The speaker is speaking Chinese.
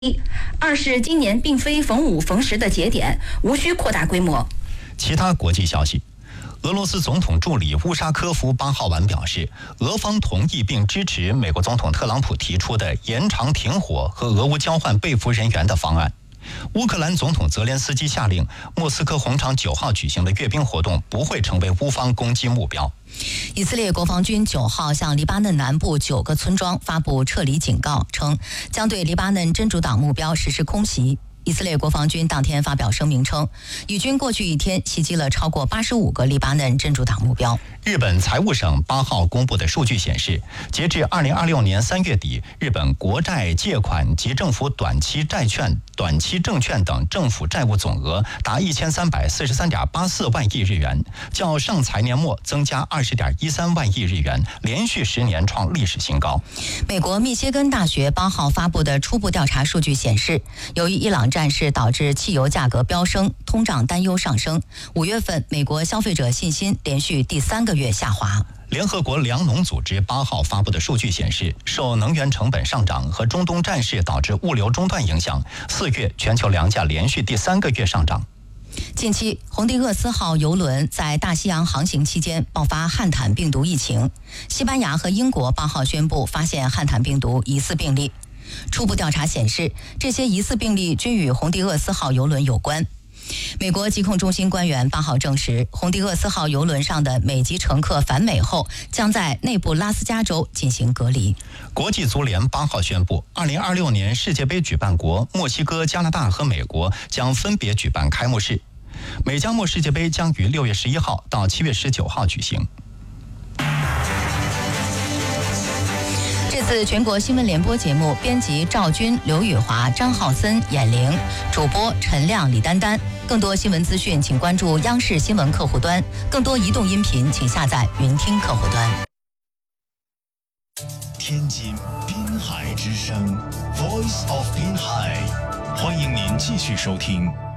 二是今年并非逢5逢10的节点，无需扩大规模。 其他国际消息。俄罗斯总统助理乌沙科夫8号晚表示，俄方同意并支持美国总统特朗普提出的延长停火和俄乌交换被俘人员的方案。乌克兰总统泽连斯基下令，莫斯科红场9号举行的阅兵活动不会成为乌方攻击目标。 以色列国防军9号向黎巴嫩南部9个村庄发布撤离警告，称将对黎巴嫩真主党目标实施空袭。以色列国防军当天发表声明称，以军过去一天袭击了超过85个黎巴嫩真主党目标。 日本财务省8号公布的数据显示，截至2026年3月底，日本国债借款及政府短期债券、短期证券等政府债务总额达1343.84万亿日元，较上财年末增加20.13万亿日元，连续10年创历史新高。 美国密歇根大学8号发布的初步调查数据显示，由于伊朗战事导致汽油价格飙升，通胀担忧上升，5月份美国消费者信心连续第3个月下滑。 联合国粮农组织8号发布的数据显示，受能源成本上涨和中东战事导致物流中断影响，4月全球粮价连续第3个月上涨。 近期，洪迪厄斯号邮轮在大西洋航行期间爆发汉坦病毒疫情，西班牙和英国8号宣布发现汉坦病毒疑似病例。初步调查显示，这些疑似病例均与洪迪厄斯号邮轮有关。美国疾控中心官员8号证实，洪迪厄斯号邮轮上的美籍乘客返美后，将在内布拉斯加州进行隔离。 国际足联8号宣布，2026年世界杯举办国墨西哥、加拿大和美国将分别举办开幕式。美加墨世界杯将于6月11号到7月19号举行。 这次全国新闻联播节目，编辑赵军、刘宇华、张浩森、闫玲，主播陈亮、李丹丹。更多新闻资讯，请关注央视新闻客户端；更多移动音频，请下载云听客户端。 天津滨海之声 Voice of 滨海，欢迎您继续收听